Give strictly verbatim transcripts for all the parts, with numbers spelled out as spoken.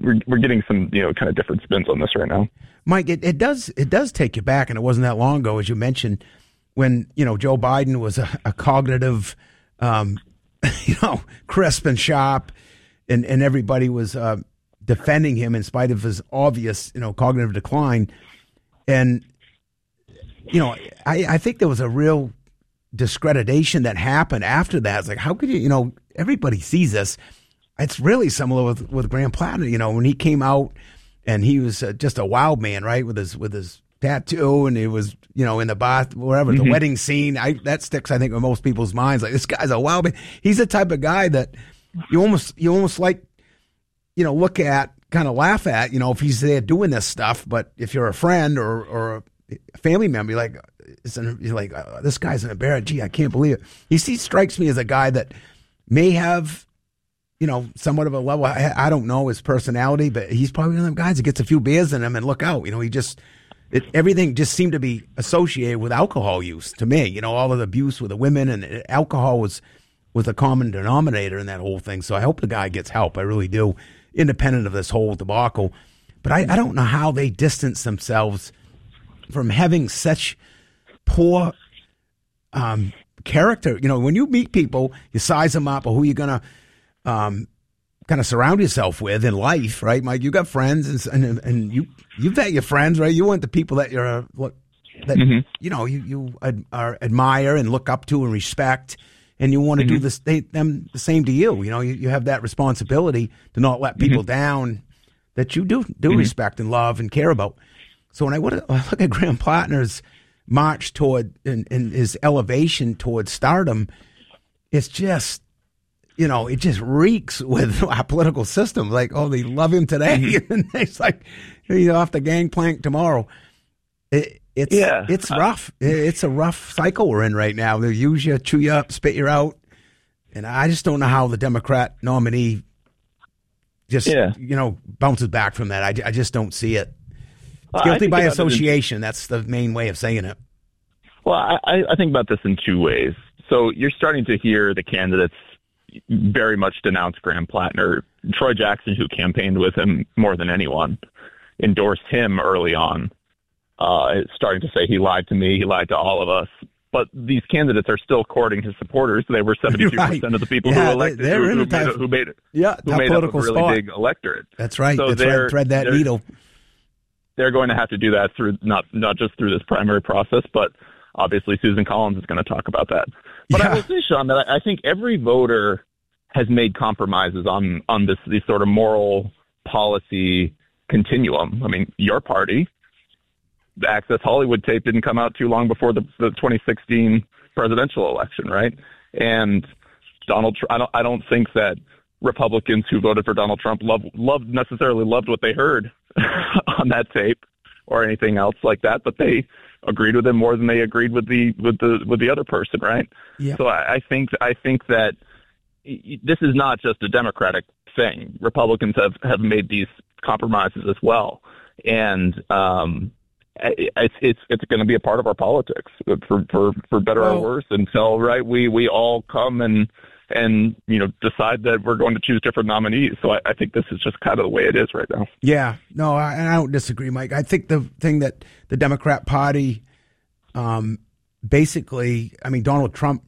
we're we're getting some you know kind of different spins on this right now. Mike, it, it does it does take you back, and it wasn't that long ago, as you mentioned, when you know Joe Biden was a, a cognitive, um, you know, crisp and sharp, and and everybody was uh, defending him in spite of his obvious you know cognitive decline, and you know I, I think there was a real discreditation that happened after that. It's like, how could you you know everybody sees this. It's really similar with, with Graham Platter, you know, when he came out and he was uh, just a wild man, right, with his with his tattoo, and he was, you know, in the bath, wherever, mm-hmm. the wedding scene. I, that sticks, I think, in most people's minds. Like, this guy's a wild man. He's the type of guy that you almost you almost like, you know, look at, kind of laugh at, you know, if he's there doing this stuff. But if you're a friend or or a family member, you're like, you're like, oh, this guy's an embarrassment. Gee, I can't believe it. He, he strikes me as a guy that may have, you know, somewhat of a level. I, I don't know his personality, but he's probably one of them guys that gets a few beers in him and look out. You know, he just, it, everything just seemed to be associated with alcohol use to me. You know, all of the abuse with the women, and alcohol was, was a common denominator in that whole thing. So I hope the guy gets help. I really do, independent of this whole debacle. But I, I don't know how they distance themselves from having such poor um, character. You know, when you meet people, you size them up, or who you're going to, Um, kind of surround yourself with in life, right, Mike? You got friends, and and, and you you vet your friends, right? You want the people that you're look that mm-hmm. you know you you ad, are, admire and look up to and respect, and you want to mm-hmm. do this they, them the same to you. You know, you, you have that responsibility to not let people mm-hmm. down that you do do mm-hmm. respect and love and care about. So when I, when I look at Graham Plattner's march toward and, and his elevation towards stardom, it's just, you know, it just reeks with our political system. Like, oh, they love him today, mm-hmm. and it's like, you know, off the gangplank tomorrow. It, it's yeah. it's rough. It's a rough cycle we're in right now. They use you, chew you up, spit you out, and I just don't know how the Democrat nominee just, yeah. you know, bounces back from that. I, I just don't see it. It's guilty by association. That's the main way of saying it. Well, I, I think about this in two ways. So you're starting to hear the candidates very much denounced Graham Plattner. Troy Jackson, who campaigned with him more than anyone, endorsed him early on, uh, starting to say he lied to me, he lied to all of us. But these candidates are still courting his supporters. They were seventy-two percent right. of the people yeah, who elected, they're who, in who, a made, who made it, yeah, who made up a really spot. big electorate. That's right. So That's they're, right. Thread that they're, needle. They're going to have to do that through not not just through this primary process, but obviously Susan Collins is going to talk about that. But yeah. I will say, Sean, that I think every voter has made compromises on on this this sort of moral policy continuum. I mean, your party, the Access Hollywood tape didn't come out too long before the, the twenty sixteen presidential election, right? And Donald, I don't I don't think that Republicans who voted for Donald Trump love loved necessarily loved what they heard on that tape or anything else like that, but they agreed with him more than they agreed with the with the with the other person, right? Yeah. So I, I think I think that this is not just a Democratic thing. Republicans have, have made these compromises as well, and um, it's it's it's going to be a part of our politics for for, for better well, or worse until right we, we all come and and you know decide that we're going to choose different nominees. So I, I think this is just kind of the way it is right now. Yeah, no, I, I don't disagree, Mike. I think the thing that the Democrat Party, um, basically, I mean, Donald Trump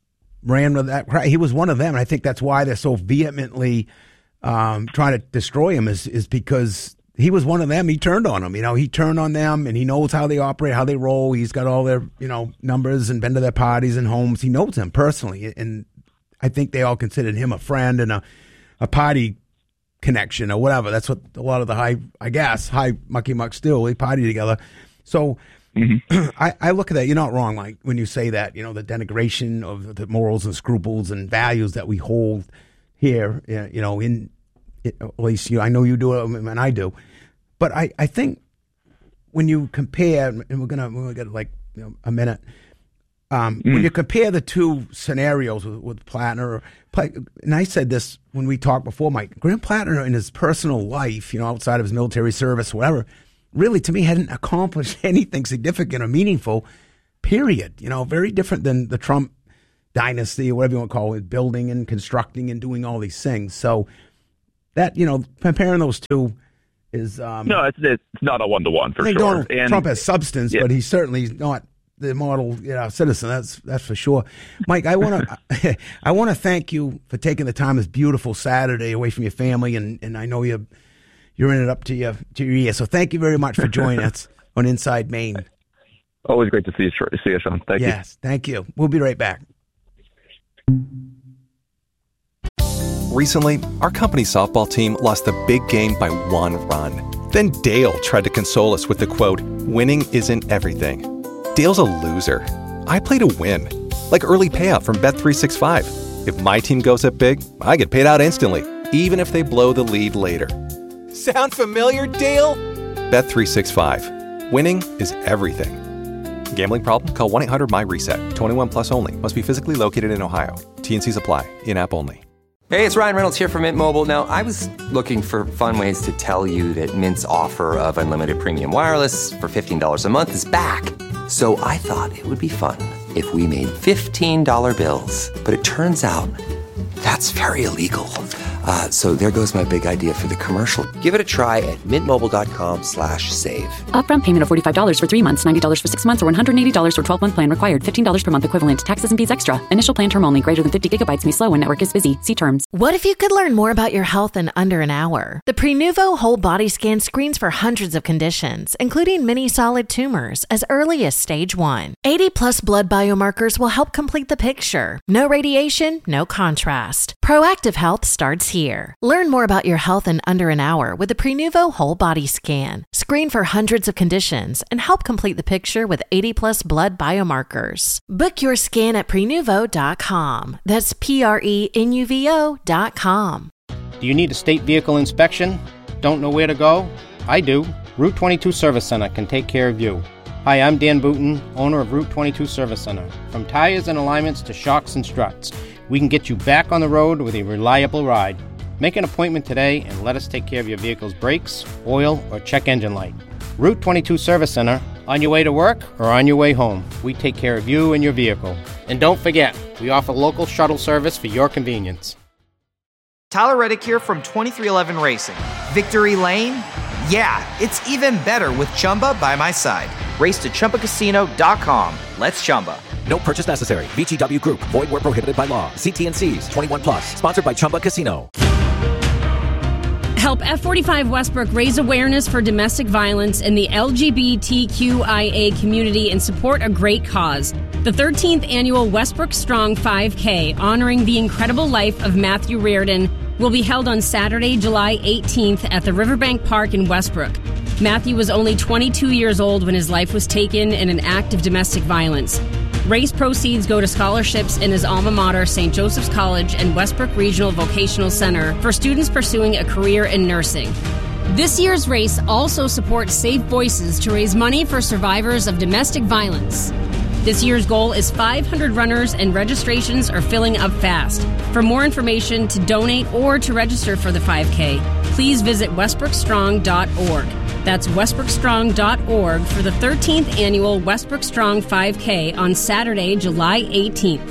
ran with that. He was one of them, and I think that's why they're so vehemently um, trying to destroy him. Is is because he was one of them. He turned on them. You know, he turned on them, and he knows how they operate, how they roll. He's got all their you know numbers and been to their parties and homes. He knows them personally, and I think they all considered him a friend and a, a party connection or whatever. That's what a lot of the high, I guess, high mucky mucks do. They party together. So mm-hmm. I, I look at that. You're not wrong, Mike, when you say that, you know, the denigration of the morals and scruples and values that we hold here, you know, in at least you, I know you do it and I do. But I, I think when you compare, and we're going to we're gonna get like you know, a minute, Um, mm. when you compare the two scenarios with, with Plattner, and I said this when we talked before, Mike, Graham Plattner in his personal life, you know, outside of his military service, whatever, really to me hadn't accomplished anything significant or meaningful, period. You know, very different than the Trump dynasty or whatever you want to call it, building and constructing and doing all these things. So that, you know, comparing those two is um, no, it's it's not a one to one for I think sure. Donald and, Trump has substance, yeah. but he's certainly not the model, you know, citizen. That's that's for sure. Mike, I want to I want to thank you for taking the time this beautiful Saturday away from your family, and, and I know you you're in it up to your to your ear. So thank you very much for joining us on Inside Maine. Always great to see you, see you, Sean. Thank yes, you. Yes, thank you. We'll be right back. Recently, our company softball team lost the big game by one run. Then Dale tried to console us with the quote, "Winning isn't everything." Dale's a loser. I play to win. Like early payout from Bet three sixty-five. If my team goes up big, I get paid out instantly, even if they blow the lead later. Sound familiar, Dale? Bet three sixty-five. Winning is everything. Gambling problem? Call one eight hundred my reset. twenty-one plus only. Must be physically located in Ohio. T N Cs apply. In-app only. Hey, it's Ryan Reynolds here from Mint Mobile. Now, I was looking for fun ways to tell you that Mint's offer of unlimited premium wireless for fifteen dollars a month is back. So I thought it would be fun if we made fifteen dollar bills. But it turns out that's very illegal. Uh, so there goes my big idea for the commercial. Give it a try at mintmobile.com slash save. Upfront payment of forty-five dollars for three months, ninety dollars for six months, or one hundred eighty dollars for twelve-month plan required. fifteen dollars per month equivalent. Taxes and fees extra. Initial plan term only. Greater than fifty gigabytes may slow when network is busy. See terms. What if you could learn more about your health in under an hour? The Prenuvo Whole Body Scan screens for hundreds of conditions, including many solid tumors, as early as stage one. eighty plus blood biomarkers will help complete the picture. No radiation, no contrast. Proactive health starts here. Learn more about your health in under an hour with the Prenuvo Whole Body Scan. Screen for hundreds of conditions and help complete the picture with eighty plus blood biomarkers. Book your scan at prenuvo dot com. That's P R E N U V O dot com. Do you need a state vehicle inspection? Don't know where to go? I do. Route twenty-two Service Center can take care of you. Hi, I'm Dan Booton, owner of Route twenty-two Service Center. From tires and alignments to shocks and struts, we can get you back on the road with a reliable ride. Make an appointment today and let us take care of your vehicle's brakes, oil, or check engine light. Route twenty-two Service Center, on your way to work or on your way home. We take care of you and your vehicle. And don't forget, we offer local shuttle service for your convenience. Tyler Reddick here from twenty-three eleven Racing. Victory Lane? Yeah, it's even better with Chumba by my side. Race to Chumba Casino dot com. Let's Chumba. No purchase necessary. V G W Group. Void where prohibited by law. See T N Cs. twenty-one plus. Sponsored by Chumba Casino. Help F forty-five Westbrook raise awareness for domestic violence in the L G B T Q I A community and support a great cause. The thirteenth annual Westbrook Strong five K, honoring the incredible life of Matthew Reardon, will be held on Saturday, July eighteenth at the Riverbank Park in Westbrook. Matthew was only twenty-two years old when his life was taken in an act of domestic violence. Race proceeds go to scholarships in his alma mater, Saint Joseph's College and Westbrook Regional Vocational Center for students pursuing a career in nursing. This year's race also supports Safe Voices to raise money for survivors of domestic violence. This year's goal is five hundred runners, and registrations are filling up fast. For more information, to donate, or to register for the five K, please visit westbrook strong dot org. That's westbrook strong dot org for the thirteenth annual Westbrook Strong five K on Saturday, July eighteenth.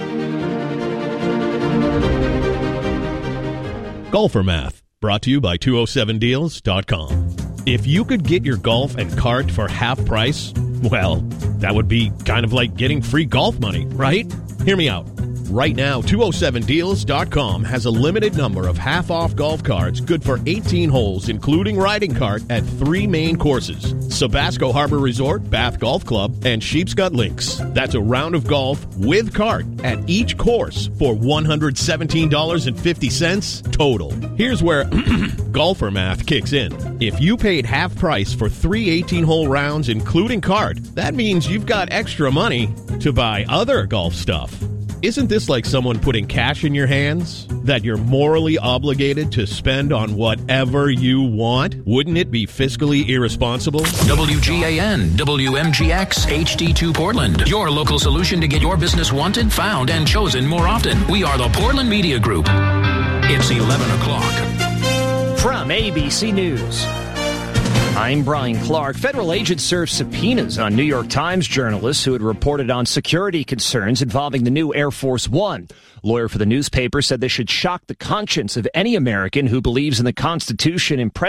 Golfer Math, brought to you by two oh seven deals dot com. If you could get your golf and cart for half price, well, that would be kind of like getting free golf money, right? Hear me out. Right now, two oh seven deals dot com has a limited number of half-off golf carts good for eighteen holes, including riding cart, at three main courses: Sabasco Harbor Resort, Bath Golf Club, and Sheepscut Links. That's a round of golf with cart at each course for one hundred seventeen dollars and fifty cents total. Here's where golfer math kicks in. If you paid half price for three eighteen-hole rounds, including cart, that means you've got extra money to buy other golf stuff. Isn't this like someone putting cash in your hands that you're morally obligated to spend on whatever you want? Wouldn't it be fiscally irresponsible? W G A N, W M G X, H D two Portland. Your local solution to get your business wanted, found, and chosen more often. We are the Portland Media Group. It's eleven o'clock. From A B C News. I'm Brian Clark. Federal agents served subpoenas on New York Times journalists who had reported on security concerns involving the new Air Force One. A lawyer for the newspaper said this should shock the conscience of any American who believes in the Constitution and